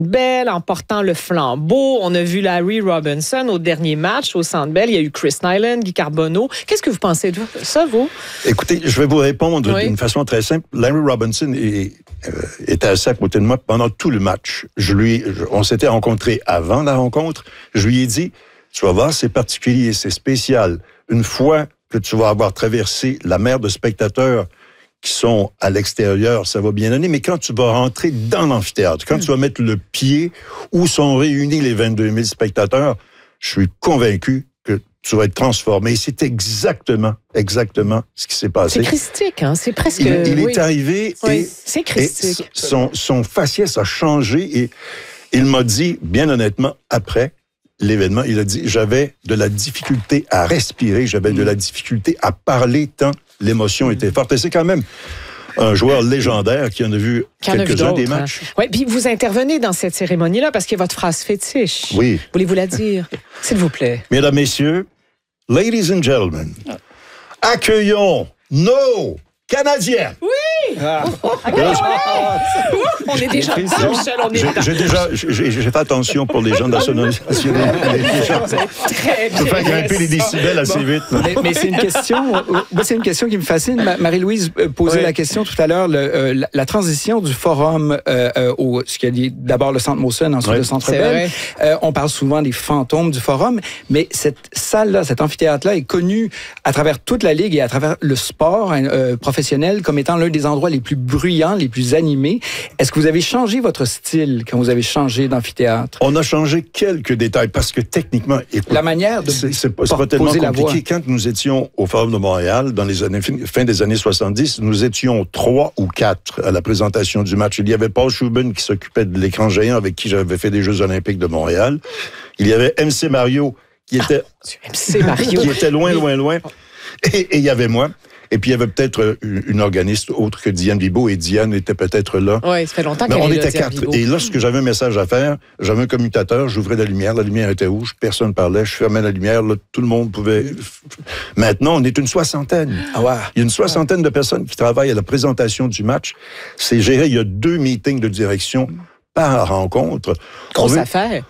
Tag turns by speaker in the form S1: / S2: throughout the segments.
S1: Bell en portant le flambeau. On a vu Larry Robinson au dernier match au Centre Bell. Il y a eu Chris Nyland, Guy Carbonneau. Qu'est-ce que vous pensez de ça, vous?
S2: Écoutez, je vais vous répondre d'une façon très simple. Larry Robinson était assis à côté de moi pendant tout le match. On s'était rencontrés avant la rencontre. Je lui ai dit, tu vas voir, c'est particulier, c'est spécial. Une fois que tu vas avoir traversé la mer de spectateurs qui sont à l'extérieur, ça va bien aller, mais quand tu vas rentrer dans l'amphithéâtre, quand tu vas mettre le pied où sont réunis les 22 000 spectateurs, je suis convaincu que tu vas être transformé. C'est exactement ce qui s'est passé.
S1: C'est christique, hein? C'est presque...
S2: Il est arrivé et
S1: c'est christique.
S2: Son faciès a changé et il m'a dit, bien honnêtement, après l'événement, il a dit, j'avais de la difficulté à respirer, j'avais de la difficulté à parler tant l'émotion était forte. Et c'est quand même un joueur légendaire qui en a vu quelques-uns des matchs.
S1: Oui, puis vous intervenez dans cette cérémonie-là parce qu'il y a votre phrase fétiche.
S2: Oui.
S1: Voulez-vous la dire? S'il vous plaît.
S2: Mesdames, messieurs, ladies and gentlemen, accueillons nos Canadiens.
S1: Oui! On est déjà...
S2: J'ai fait attention pour les gens de la sonorisation.
S1: Très bien.
S2: Je faire grimper les décibels assez vite.
S3: Mais c'est une question qui me fascine. Marie-Louise posait la question tout à l'heure, la transition du forum ce qui a dit d'abord le Centre Molson, ensuite le Centre Bell. On parle souvent des fantômes du forum, mais cette salle-là, cet amphithéâtre-là est connu à travers toute la Ligue et à travers le sport professionnel comme étant l'un des endroits les plus bruyants, les plus animés. Est-ce que vous avez changé votre style quand vous avez changé d'amphithéâtre?
S2: On a changé quelques détails parce que techniquement, écoute,
S3: la manière de
S2: c'est pas tellement compliqué. Quand nous étions au Forum de Montréal, dans les fin des années 70, nous étions 3 ou 4 à la présentation du match. Il y avait Paul Schubin qui s'occupait de l'écran géant avec qui j'avais fait des Jeux olympiques de Montréal. Il y avait MC Mario qui était loin. Et il y avait moi. Et puis, il y avait peut-être une organiste autre que Diane Bibeau, et Diane était peut-être là.
S1: Oui, ça fait longtemps qu'elle est là,
S2: on était
S1: Diane
S2: 4.
S1: Bibeau.
S2: Et lorsque j'avais un message à faire, j'avais un commutateur, j'ouvrais la lumière était rouge, personne ne parlait, je fermais la lumière, là, tout le monde pouvait... Maintenant, on est une soixantaine.
S3: Ah ouais.
S2: Il y a une soixantaine de personnes qui travaillent à la présentation du match. C'est géré, il y a 2 meetings de direction par rencontre.
S1: Grosse affaire.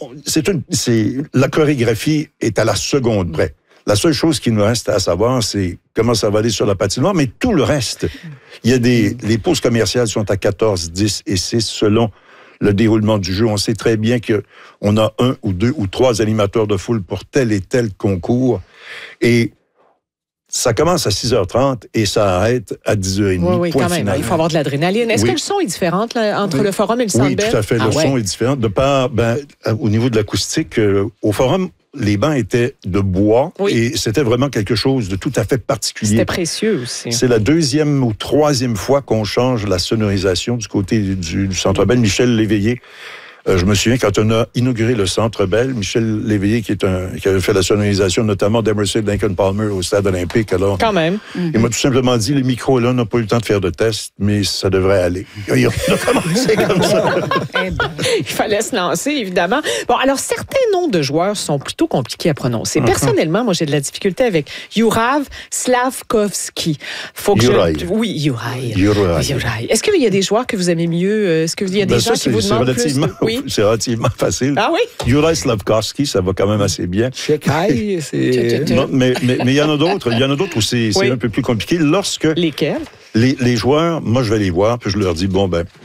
S2: La chorégraphie est à la seconde près. La seule chose qui nous reste à savoir, c'est comment ça va aller sur la patinoire, mais tout le reste. Il y a les pauses commerciales sont à 14, 10 et 6 selon le déroulement du jeu. On sait très bien qu'on a 1 ou 2 ou 3 animateurs de foule pour tel et tel concours. Et ça commence à 6h30 et ça arrête à 10h30.
S1: Oui, quand même. Il faut avoir de l'adrénaline. Est-ce que le son est différent entre le forum et le Centre Bell?
S2: Oui, tout à fait. Le son est différent. De part, au niveau de l'acoustique, au forum, les bancs étaient de bois et c'était vraiment quelque chose de tout à fait particulier.
S1: C'était précieux aussi.
S2: C'est la 2e ou 3e fois qu'on change la sonorisation du côté du Centre Bell. Michel Léveillé, je me souviens quand on a inauguré le Centre Bell, Michel Léveillé qui avait fait la sonorisation notamment d'Emerson Lincoln Palmer au Stade olympique. Alors,
S1: quand même.
S2: Il m'a tout simplement dit, les micros là, on n'a pas eu le temps de faire de tests, mais ça devrait aller. Il a commencé comme ça.
S1: Il fallait se lancer, évidemment. Bon, alors, certains noms de joueurs sont plutôt compliqués à prononcer. Personnellement, moi, j'ai de la difficulté avec Jurav Slavkovski. Oui, Juraj. Est-ce qu'il y a des joueurs que vous aimez mieux? Est-ce qu'il y a des gens qui vous demandent plus?
S2: Oui. C'est relativement facile.
S1: Ah oui?
S2: Juraj Slavkovski, ça va quand même assez bien.
S3: Chekai, c'est...
S2: Non, mais il y en a d'autres. Il y en a d'autres où c'est un peu plus compliqué. Lorsque...
S1: Lesquels?
S2: Les joueurs, moi, je vais les voir, puis je leur dis,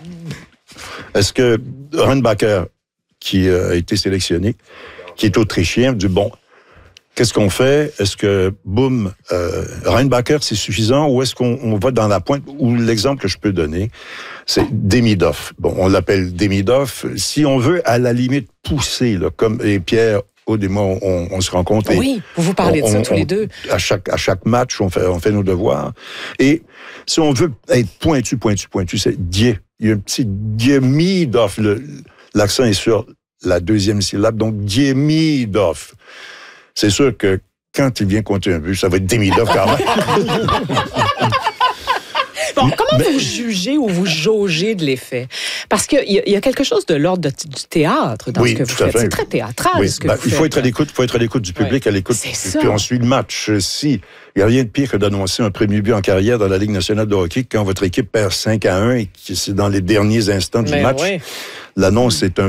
S2: est-ce que Reinbacher, qui a été sélectionné, qui est autrichien, dit, qu'est-ce qu'on fait? Est-ce que, Reinbacher, c'est suffisant ou est-ce qu'on va dans la pointe? Ou l'exemple que je peux donner, c'est Demidov. On l'appelle Demidov. Si on veut, à la limite, pousser, là, comme et Pierre, Aude et moi, on se rencontre.
S1: Oui, vous parlez de ça tous les deux.
S2: À chaque match, on fait nos devoirs. Et si on veut être pointu, c'est Die. Il y a un petit Demidov. L'accent est sur la 2e syllabe, donc Demidov. C'est sûr que quand il vient compter un but, ça va être Demidov quand même.
S1: Bon, comment vous jugez ou vous jaugez de l'effet? Parce qu'il y a quelque chose de l'ordre du théâtre dans ce que vous faites. C'est très théâtral ce que vous faites.
S2: Il faut être à l'écoute du public, à l'écoute. Puis on suit le match. Si il n'y a rien de pire que d'annoncer un premier but en carrière dans la Ligue nationale de hockey quand votre équipe perd 5-1 et que c'est dans les derniers instants du match. L'annonce est un